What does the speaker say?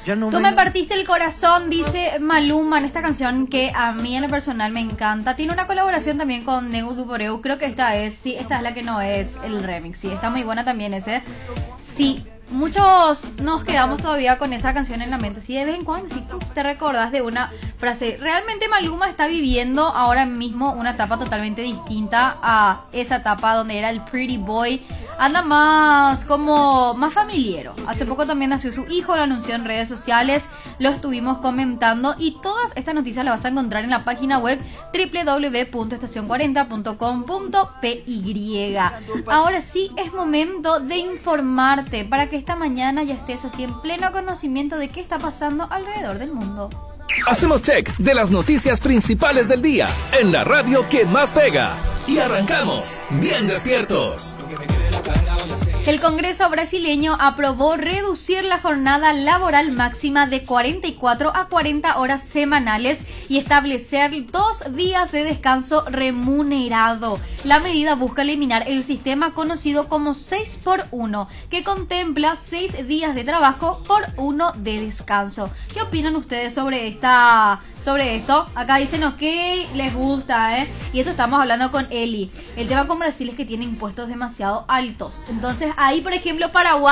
Tú me partiste el corazón, dice Maluma en esta canción que a mí en lo personal me encanta. Tiene una colaboración también con Neu Duporeu. Creo que esta es la que no es el remix. Sí, está muy buena también ese. Sí, muchos nos quedamos todavía con esa canción en la mente. Sí, de vez en cuando, sí, te recordás de una frase. Realmente Maluma está viviendo ahora mismo una etapa totalmente distinta a esa etapa donde era el Pretty Boy. Anda más familiero. Hace poco también nació su hijo, lo anunció en redes sociales, lo estuvimos comentando y todas estas noticias las vas a encontrar en la página web www.estacion40.com.py. Ahora sí es momento de informarte para que esta mañana ya estés así en pleno conocimiento de qué está pasando alrededor del mundo. Hacemos check de las noticias principales del día en la radio que más pega y arrancamos bien despiertos. El Congreso brasileño aprobó reducir la jornada laboral máxima de 44 a 40 horas semanales y establecer 2 días de descanso remunerado. La medida busca eliminar el sistema conocido como 6x1, que contempla 6 días de trabajo por 1 de descanso. ¿Qué opinan ustedes sobre esto? Acá dicen ok, les gusta, y eso estamos hablando con Eli. El tema con Brasil es que tiene impuestos demasiado altos. Entonces ahí, por ejemplo, Paraguay